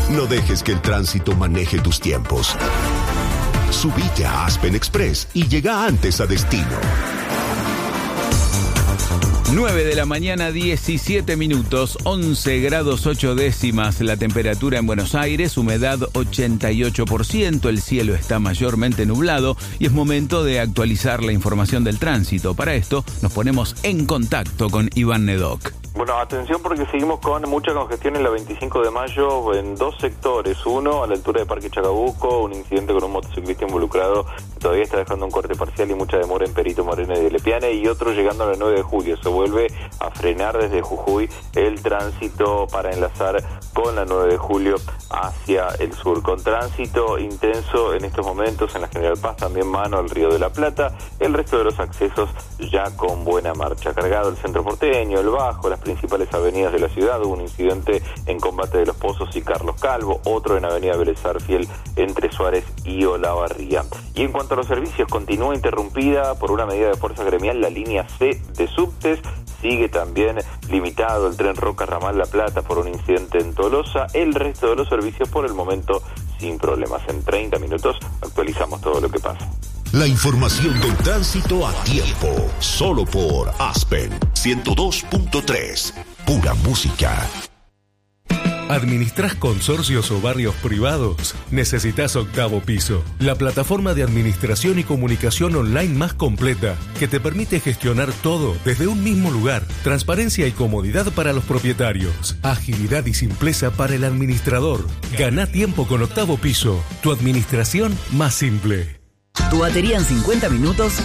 No dejes que el tránsito maneje tus tiempos. Subite a Aspen Express y llega antes a destino. 9 de la mañana, 17 minutos, 11 grados 8 décimas la temperatura en Buenos Aires, humedad 88%, el cielo está mayormente nublado y es momento de actualizar la información del tránsito. Para esto nos ponemos en contacto con Iván Nedoc. Bueno, atención porque seguimos con mucha congestión en la 25 de mayo en dos sectores. Uno, a la altura de Parque Chacabuco, un incidente con un motociclista involucrado que todavía está dejando un corte parcial y mucha demora en Perito Moreno y de Lepiane. Y otro llegando a la 9 de julio. Se vuelve a frenar desde Jujuy el tránsito para enlazar con la 9 de julio hacia el sur. Con tránsito intenso en estos momentos en la General Paz, también mano al Río de la Plata. El resto de los accesos ya con buena marcha. Cargado el centro porteño, el Bajo, las principales avenidas de la ciudad. Hubo un incidente en Combate de los Pozos y Carlos Calvo, otro en Avenida Vélez Sarsfield entre Suárez y Olavarría. Y en cuanto a los servicios, continúa interrumpida por una medida de fuerza gremial la línea C de subtes. Sigue también limitado el tren Roca Ramal La Plata por un incidente en Tolosa. El resto de los servicios por el momento sin problemas. En 30 minutos actualizamos todo lo que pasa. La información del tránsito a tiempo, solo por Aspen 102.3, pura música. ¿Administrás consorcios o barrios privados? Necesitas Octavo Piso, la plataforma de administración y comunicación online más completa que te permite gestionar todo desde un mismo lugar. Transparencia y comodidad para los propietarios. Agilidad y simpleza para el administrador. Gana tiempo con Octavo Piso, tu administración más simple. Tu batería en 50 minutos